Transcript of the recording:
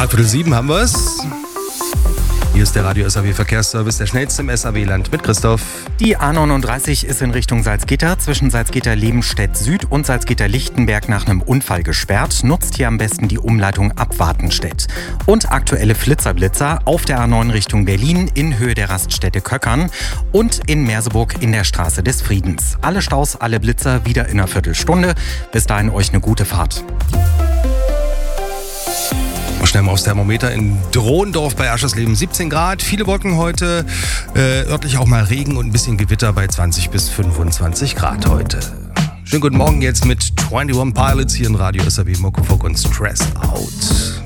6:15 haben wir es. Hier ist der Radio SAW Verkehrsservice, der schnellste im SAW-Land mit Christoph. Die A39 ist in Richtung Salzgitter, zwischen Salzgitter-Lebenstedt Süd und Salzgitter-Lichtenberg nach einem Unfall gesperrt. Nutzt hier am besten die Umleitung ab Wartenstedt. Und aktuelle Flitzer-Blitzer auf der A9 Richtung Berlin in Höhe der Raststätte Köckern und in Merseburg in der Straße des Friedens. Alle Staus, alle Blitzer wieder in einer Viertelstunde. Bis dahin euch eine gute Fahrt. Schnell mal aufs Thermometer in Drohendorf bei Aschersleben 17 Grad. Viele Wolken heute, örtlich auch mal Regen und ein bisschen Gewitter bei 20 bis 25 Grad heute. Schönen guten Morgen jetzt mit 21 Pilots hier in Radio SAW Muckefuck und Stressed Out.